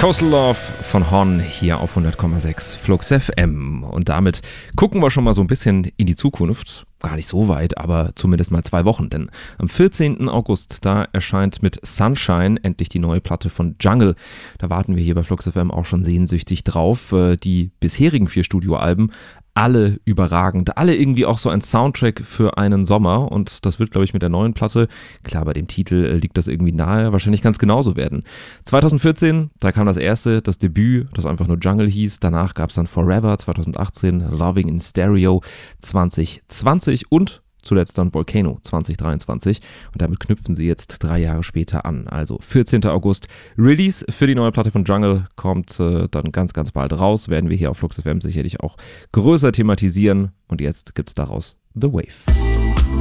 Coastal Love von Hon hier auf 100,6 Flux FM. Und damit gucken wir schon mal so ein bisschen in die Zukunft. Gar nicht so weit, aber zumindest mal 2 Wochen. Denn am 14. August, da erscheint mit Sunshine endlich die neue Platte von Jungle. Da warten wir hier bei Flux FM auch schon sehnsüchtig drauf. Die bisherigen 4 Studioalben, alle überragend, alle irgendwie auch so ein Soundtrack für einen Sommer, und das wird, glaube ich, mit der neuen Platte, klar, bei dem Titel liegt das irgendwie nahe, wahrscheinlich ganz genauso werden. 2014, da kam das Debüt, das einfach nur Jungle hieß, danach gab es dann Forever 2018, Loving in Stereo 2020 und zuletzt dann Volcano 2023, und damit knüpfen sie jetzt 3 Jahre später an. Also 14. August, Release für die neue Platte von Jungle, kommt dann ganz, ganz bald raus, werden wir hier auf Flux FM sicherlich auch größer thematisieren, und jetzt gibt's daraus The Wave.